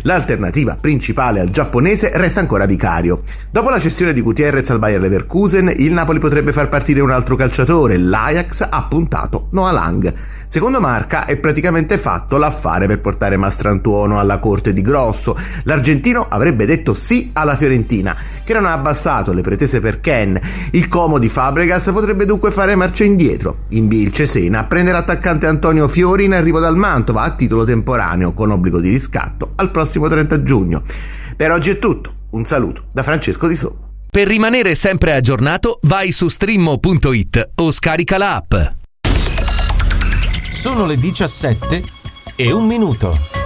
L'alternativa principale al giapponese resta ancora Vicario. Dopo la cessione di Gutierrez al Bayer Leverkusen, il Napoli potrebbe far partire un altro calciatore. L'Ajax ha puntato Noah Lang. Secondo Marca è praticamente fatto l'affare per portare Mastrantuono alla corte di Grosso. L'argentino avrebbe detto sì alla Fiorentina, che non ha abbassato le pretese per Ken. Il Como di Fabregas potrebbe dunque fare marcia indietro. Invia il Cesena a prendere l'attaccante Antonio Fiori in arrivo dal Mantova a titolo temporaneo, con obbligo di riscatto al prossimo 30 giugno. Per oggi è tutto. Un saluto da Francesco Di Sommo. Per rimanere sempre aggiornato, vai su Streammo.it o scarica la app. Sono le 17:01.